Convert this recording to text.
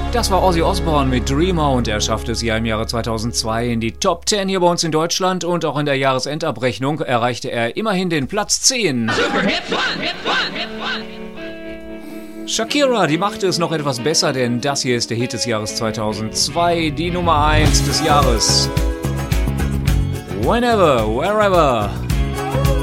Das war Ozzy Osbourne mit Dreamer und er schaffte es ja im Jahre 2002 in die Top 10 hier bei uns in Deutschland und auch in der Jahresendabrechnung erreichte er immerhin den Platz 10. Super Hit One. Shakira, die machte es noch etwas besser, denn das hier ist der Hit des Jahres 2002, die Nummer 1 des Jahres. Whenever, Wherever.